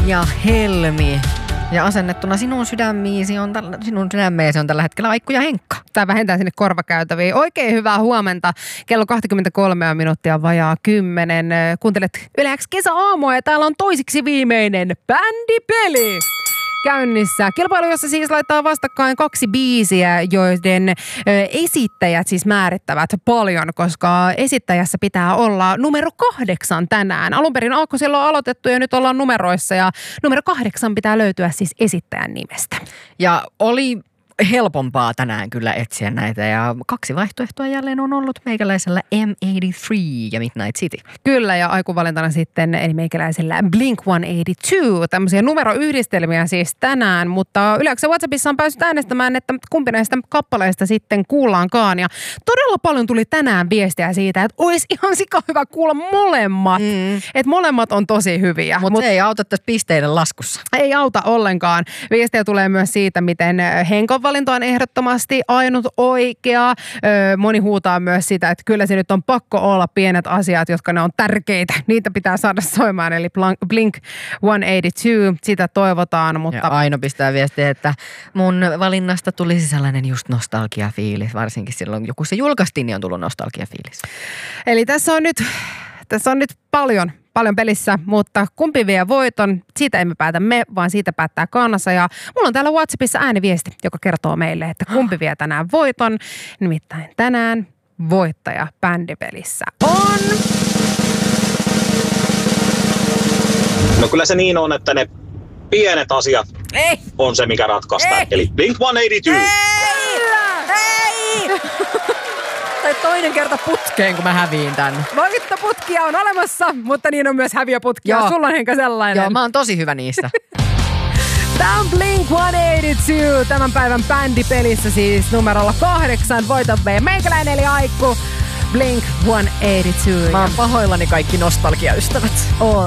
ja Helmi. Ja asennettuna sinun sydämeesi on tällä hetkellä Aikku ja Henkka. Tai vähintään sinne korvakäytäviin. Oikein hyvää huomenta. Kello 23 minuuttia vajaa 10. Kuuntelet Yle X kesäaamua ja täällä on toisiksi viimeinen bändipeli käynnissä. Kilpailu, jossa siis laittaa vastakkain 2 biisiä, joiden esittäjät siis määrittävät paljon, koska esittäjässä pitää olla numero 8 tänään. Alun perin aakkosella on aloitettu ja nyt ollaan numeroissa ja numero 8 pitää löytyä siis esittäjän nimestä. Ja oli helpompaa tänään kyllä etsiä näitä ja 2 vaihtoehtoa jälleen on ollut meikäläisellä M83 ja Midnight City. Kyllä ja aikuvalintana sitten eli meikäläisellä Blink-182, tämmöisiä numeroyhdistelmiä siis tänään, mutta yleensä WhatsAppissa on päässyt äänestämään, että kumpi näistä kappaleista sitten kuullaankaan ja todella paljon tuli tänään viestiä siitä, että olisi ihan sika hyvä kuulla molemmat, että molemmat on tosi hyviä. Mutta se ei auta tässä pisteiden laskussa. Ei auta ollenkaan. Viestiä tulee myös siitä, miten Henkon valinta on ehdottomasti ainut oikea. Moni huutaa myös sitä, että kyllä se nyt on pakko olla pienet asiat, jotka ne on tärkeitä. Niitä pitää saada soimaan, eli Blink-182, sitä toivotaan. Mutta... Ja Aino pistää viestiä, että mun valinnasta tulisi sellainen just nostalgiafiilis. Varsinkin silloin, joku se julkaistiin, niin on tullut nostalgiafiilis. Eli tässä on nyt paljon pelissä, mutta kumpi vie voiton, siitä emme päätä me, vaan siitä päättää Kaanassa. Ja mulla on täällä WhatsAppissa ääniviesti, joka kertoo meille, että kumpi vie tänään voiton. Nimittäin tänään voittaja bändipelissä on... No kyllä se niin on, että ne pienet asiat on se, mikä ratkaistaan. Eli Blink-182. Ei! Tai toinen kerta putkeen, kun mä häviin tän. Voittoputkia on olemassa, mutta niin on myös häviöputkia. Joo. Sulla on Henka sellainen. Joo, mä oon tosi hyvä niissä. Tää on Blink-182, tämän päivän bändipelissä siis numerolla 8. Voiton vei meikäläinen eli Aikku. Blink-182. Mä oon pahoillani kaikki nostalgiaystävät. On.